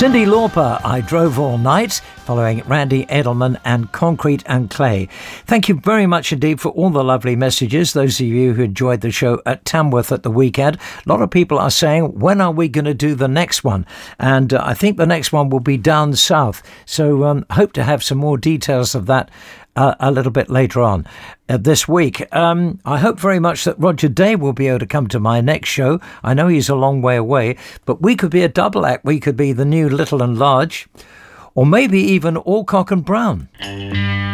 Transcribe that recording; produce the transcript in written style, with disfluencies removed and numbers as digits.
Cyndi Lauper, I Drove All Night, following Randy Edelman and Concrete and Clay. Thank you very much indeed for all the lovely messages. Those of you who enjoyed the show at Tamworth at the weekend. A lot of people are saying, when are we going to do the next one? And I think the next one will be down south. So hope to have some more details of that a little bit later on this week. I hope very much that Roger Day will be able to come to my next show. I know he's a long way away, but we could be a double act. We could be the new Little and Large, or maybe even Alcock and Brown.